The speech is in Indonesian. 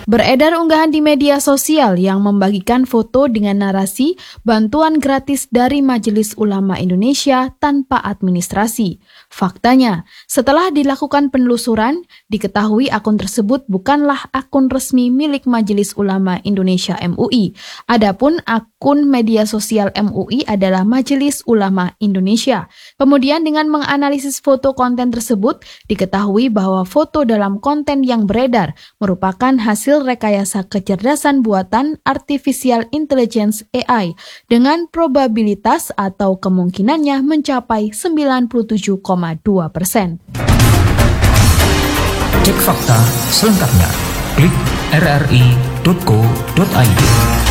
Beredar unggahan di media sosial yang membagikan foto dengan narasi bantuan gratis dari Majelis Ulama Indonesia tanpa administrasi. Faktanya, setelah dilakukan penelusuran, diketahui akun tersebut bukanlah akun resmi milik Majelis Ulama Indonesia MUI. Adapun akun media sosial MUI adalah Majelis Ulama Indonesia. Kemudian dengan menganalisis foto konten tersebut, diketahui bahwa foto dalam konten yang beredar merupakan hasil rekayasa kecerdasan buatan Artificial Intelligence AI dengan probabilitas atau kemungkinannya mencapai 97,2%. Cek fakta selengkapnya. Klik rri.co.id.